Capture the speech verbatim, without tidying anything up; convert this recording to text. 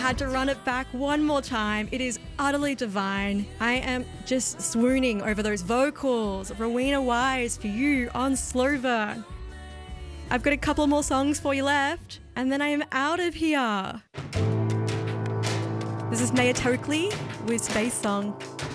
had to run it back one more time. It is utterly divine. I am just swooning over those vocals. Rowena Wise for you on Slow-Burn. I've got a couple more songs for you left, and then I am out of here. This is Maya Tokley with Space Song.